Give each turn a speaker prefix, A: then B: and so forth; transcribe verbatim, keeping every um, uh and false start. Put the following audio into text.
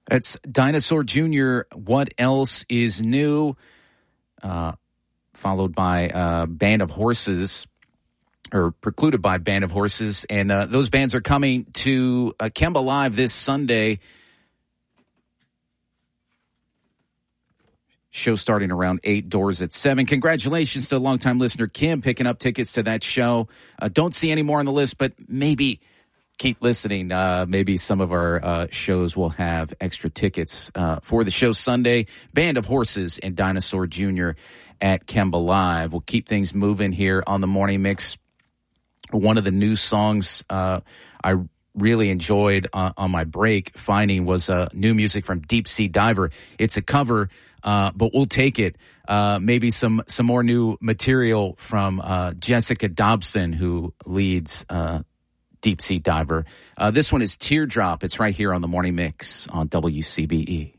A: It's Dinosaur Junior, What Else Is New? Uh, followed by uh, Band of Horses, or precluded by Band of Horses. And uh, those bands are coming to uh, Kemba Live this Sunday. Show starting around eight, doors at seven. Congratulations to longtime listener Kim picking up tickets to that show. Uh, don't see any more on the list, but maybe keep listening. Uh, maybe some of our uh, shows will have extra tickets uh, for the show Sunday. Band of Horses and Dinosaur Junior at Kemba Live. We'll keep things moving here on the Morning Mix. One of the new songs uh, I really enjoyed uh, on my break finding was uh, new music from Deep Sea Diver. It's a cover, uh, but we'll take it. Uh, maybe some, some more new material from uh, Jessica Dobson, who leads uh Deep Sea Diver. Uh, this one is Teardrop. It's right here on the Morning Mix on W C B E.